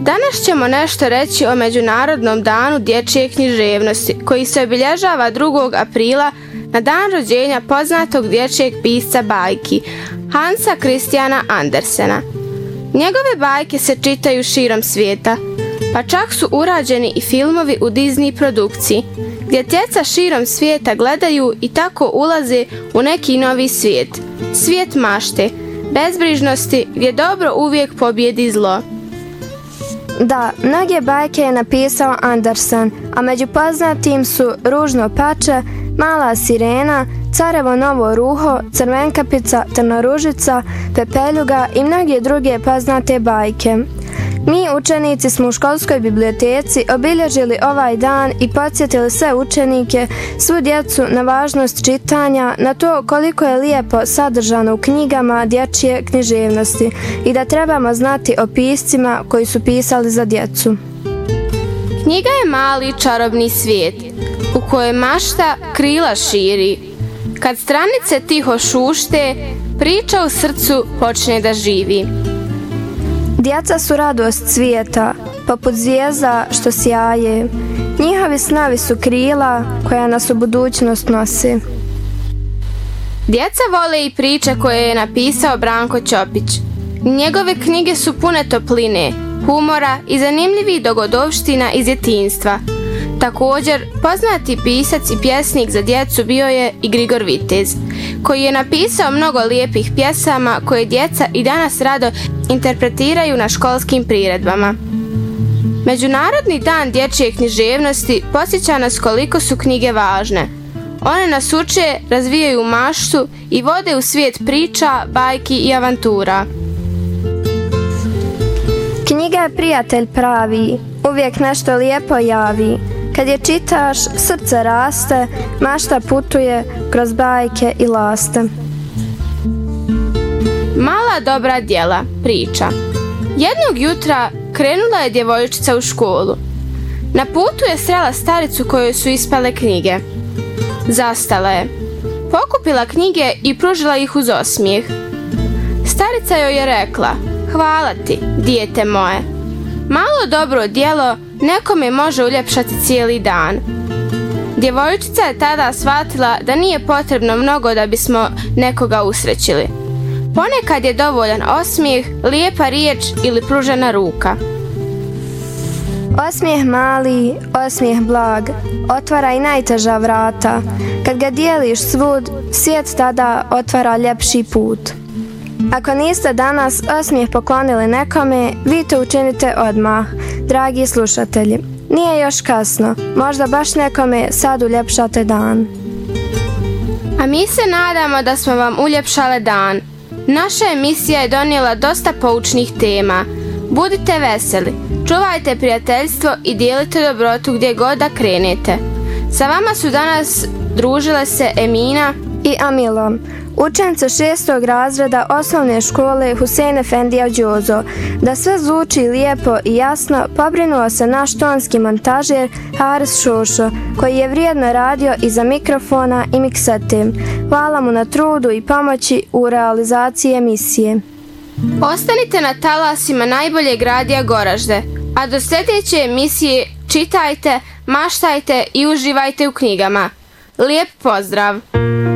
Danas ćemo nešto reći o Međunarodnom danu dječje književnosti, koji se obilježava 2. aprila na dan rođenja poznatog dječjeg pisca bajki, Hansa Christiana Andersena. Njegove bajke se čitaju širom svijeta, pa čak su urađeni i filmovi u Disney produkciji, gdje djeca širom svijeta gledaju i tako ulaze u neki novi svijet, svijet mašte, bezbrižnosti, gdje dobro uvijek pobjedi zlo. Da, mnoge bajke je napisao Andersen, a među poznatim su Ružno pače, Mala sirena, Carevo novo ruho, Crvenkapica, Trnoružica, Pepeljuga i mnoge druge poznate bajke. Mi učenici smo u školskoj biblioteci obilježili ovaj dan i podsjetili sve učenike, svu djecu na važnost čitanja, na to koliko je lijepo sadržano u knjigama dječje književnosti i da trebamo znati o piscima koji su pisali za djecu. Knjiga je mali čarobni svijet u kojoj mašta krila širi. Kad stranice tiho šušte, priča u srcu počne da živi. Djeca su radost svijeta, poput zvijezda što sjaje. Njihovi snovi su krila koja nas u budućnost nosi. Djeca vole i priče koje je napisao Branko Ćopić. Njegove knjige su pune topline, humora i zanimljivih dogodovština iz djetinjstva. Također, poznati pisac i pjesnik za djecu bio je i Grigor Vitez, koji je napisao mnogo lijepih pjesama koje djeca i danas rado interpretiraju na školskim priredbama. Međunarodni dan dječje književnosti podsjeća nas koliko su knjige važne. One nas uče, razvijaju maštu i vode u svijet priča, bajki i avantura. Knjiga je prijatelj pravi, uvijek nešto lijepo javi. Kad je čitaš, srce raste, mašta putuje kroz bajke i laste. Mala dobra djela, priča. Jednog jutra krenula je djevojčica u školu. Na putu je srela staricu kojoj su ispale knjige. Zastala je. Pokupila knjige i pružila ih uz osmijeh. Starica joj je rekla: "Hvala ti, dijete moje. Malo dobro djelo nekome može uljepšati cijeli dan." Djevojčica je tada shvatila da nije potrebno mnogo da bismo nekoga usrećili. Ponekad je dovoljan osmijeh, lijepa riječ ili pružena ruka. Osmijeh mali, osmijeh blag, otvara i najteža vrata. Kad ga dijeliš svud, svijet tada otvara ljepši put. Ako niste danas osmijeh poklonili nekome, vi to učinite odmah, dragi slušatelji. Nije još kasno, možda baš nekome sad uljepšate dan. A mi se nadamo da smo vam uljepšale dan. Naša emisija je donijela dosta poučnih tema. Budite veseli, čuvajte prijateljstvo i dijelite dobrotu gdje god da krenete. Sa vama su danas družile se Emina i Amilo, učenice 6. razreda osnovne škole Husein Efendija Đozo. Da sve zvuči lijepo i jasno, pobrinuo se naš tonski montažer Haris Šošo, koji je vrijedno radio iza mikrofona i miksete. Hvala mu na trudu i pomoći u realizaciji emisije. Ostanite na talasima najboljeg radija Goražde, a do sljedeće emisije čitajte, maštajte i uživajte u knjigama. Lijep pozdrav!